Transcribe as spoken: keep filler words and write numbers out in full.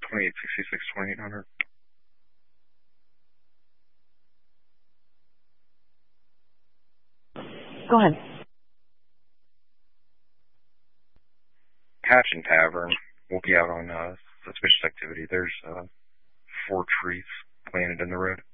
twenty-eight sixty-six, twenty-eight hundred. Go ahead. Hatch and Tavern will be out on uh, suspicious activity. There's uh, four trees planted in the road.